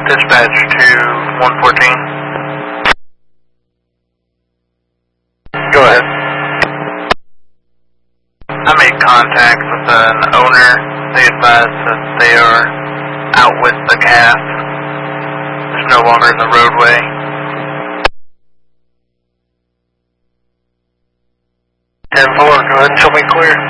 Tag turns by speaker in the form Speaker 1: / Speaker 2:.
Speaker 1: Dispatch to 114. Go ahead. I made contact with an owner. They advised that they are out with the calf. It's no longer in the roadway. 10-4, go ahead and show me clear.